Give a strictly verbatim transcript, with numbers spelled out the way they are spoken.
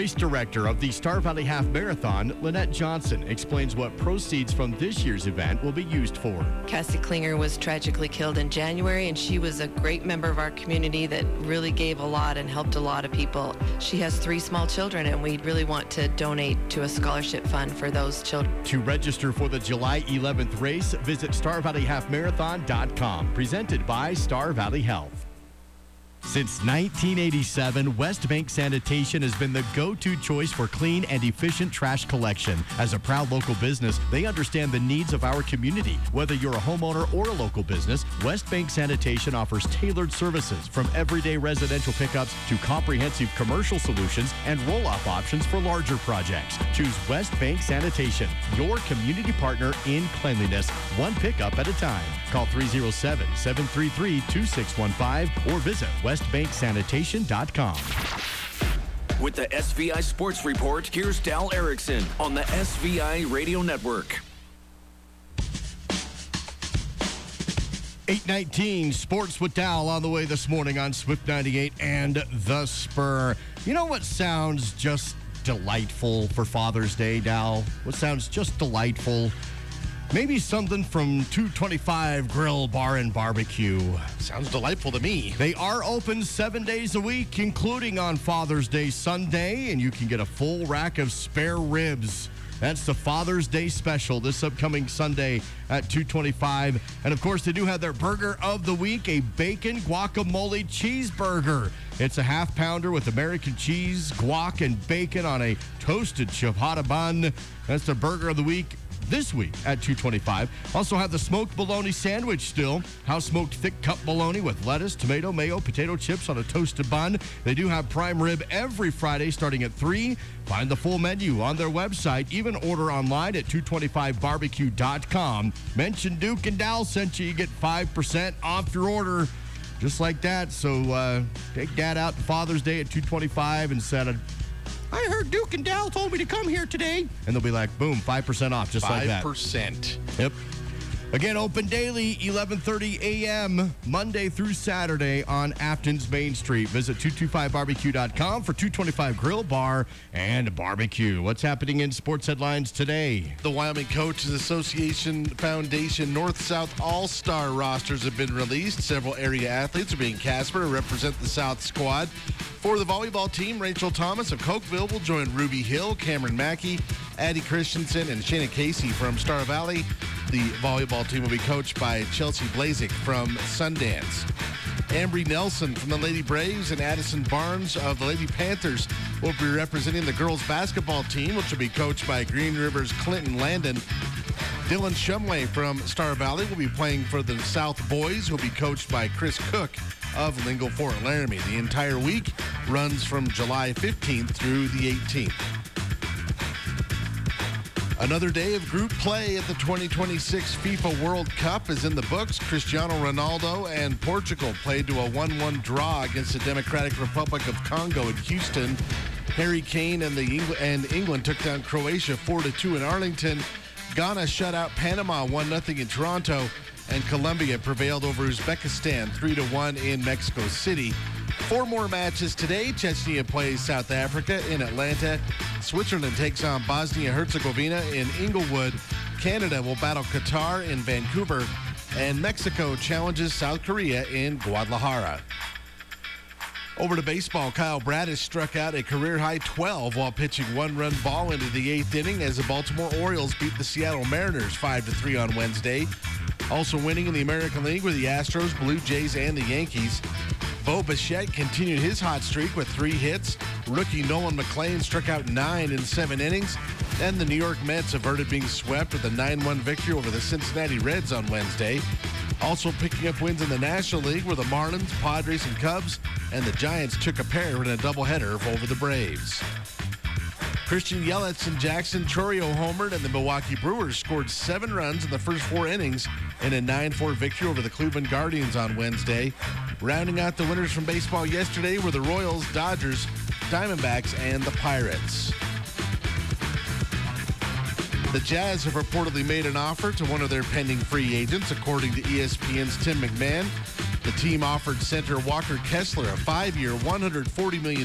Race director of the Star Valley Half Marathon, Lynette Johnson, explains what proceeds from this year's event will be used for. Cassie Klinger was tragically killed in January, and she was a great member of our community that really gave a lot and helped a lot of people. She has three small children, and we really want to donate to a scholarship fund for those children. To register for the July eleventh race, visit star valley half marathon dot com. Presented by Star Valley Health. Since nineteen eighty-seven, West Bank Sanitation has been the go-to choice for clean and efficient trash collection. As a proud local business, they understand the needs of our community. Whether you're a homeowner or a local business, West Bank Sanitation offers tailored services from everyday residential pickups to comprehensive commercial solutions and roll-off options for larger projects. Choose West Bank Sanitation, your community partner in cleanliness, one pickup at a time. Call three oh seven, seven three three, two six one five or visit west bank sanitation dot com. With the S V I Sports Report, here's Dal Erickson on the S V I Radio Network. eight nineteen Sports with Dal on the way this morning on Swift ninety-eight and The Spur. You know what sounds just delightful for Father's Day, Dal? What sounds just delightful? Maybe something from two twenty-five Grill Bar and Barbecue. Sounds delightful to me. They are open seven days a week, including on Father's Day Sunday, and you can get a full rack of spare ribs. That's the Father's Day special this upcoming Sunday at two twenty-five. And, of course, they do have their burger of the week, a bacon guacamole cheeseburger. It's a half-pounder with American cheese, guac, and bacon on a toasted ciabatta bun. That's the burger of the week this week at two twenty-five. Also have the smoked bologna sandwich still. House smoked thick cup bologna with lettuce, tomato, mayo, potato chips on a toasted bun. They do have prime rib every Friday starting at three. Find the full menu on their website. Even order online at two twenty-five barbecue dot com. Mention Duke and Dal sent you. You get five percent off your order. Just like that. So uh, take Dad out to Father's Day at two twenty-five and set a I heard Duke and Dal told me to come here today. And they'll be like, boom, five percent off, just like that. five percent. Yep. Again, open daily, eleven thirty a.m., Monday through Saturday on Afton's Main Street. Visit two twenty-five barbecue dot com for two twenty-five Grill Bar and Barbecue. What's happening in sports headlines today? The Wyoming Coaches Association Foundation North-South All-Star rosters have been released. Several area athletes are being Casper to represent the South squad. For the volleyball team, Rachel Thomas of Cokeville will join Ruby Hill, Cameron Mackey, Addie Christensen, and Shayna Casey from Star Valley. The volleyball team will be coached by Chelsea Blazik from Sundance. Ambry Nelson from the Lady Braves and Addison Barnes of the Lady Panthers will be representing the girls basketball team, which will be coached by Green River's Clinton Landon. Dylan Shumway from Star Valley will be playing for the South Boys, who will be coached by Chris Cook of Lingle Fort Laramie. The entire week runs from July fifteenth through the eighteenth. Another day of group play at the twenty twenty-six FIFA World Cup is in the books. Cristiano Ronaldo and Portugal played to a one one draw against the Democratic Republic of Congo in Houston. Harry Kane and, the Engl- and England took down Croatia four to two in Arlington. Ghana shut out Panama one nothing in Toronto. And Colombia prevailed over Uzbekistan three to one in Mexico City. Four more matches today. Chechnya plays South Africa in Atlanta. Switzerland takes on Bosnia-Herzegovina in Inglewood. Canada will battle Qatar in Vancouver. And Mexico challenges South Korea in Guadalajara. Over to baseball, Kyle Braddis struck out a career-high twelve while pitching one-run ball into the eighth inning as the Baltimore Orioles beat the Seattle Mariners five to three on Wednesday. Also winning in the American League were the Astros, Blue Jays, and the Yankees. Bo Bichette continued his hot streak with three hits. Rookie Nolan McLean struck out nine in seven innings. And the New York Mets averted being swept with a nine one victory over the Cincinnati Reds on Wednesday. Also picking up wins in the National League were the Marlins, Padres, and Cubs. And the Giants took a pair in a doubleheader over the Braves. Christian Yelich and Jackson Chourio homered, and the Milwaukee Brewers scored seven runs in the first four innings in a nine four victory over the Cleveland Guardians on Wednesday. Rounding out the winners from baseball yesterday were the Royals, Dodgers, Diamondbacks, and the Pirates. The Jazz have reportedly made an offer to one of their pending free agents, according to E S P N's Tim McMahon. The team offered center Walker Kessler a five-year, one hundred forty million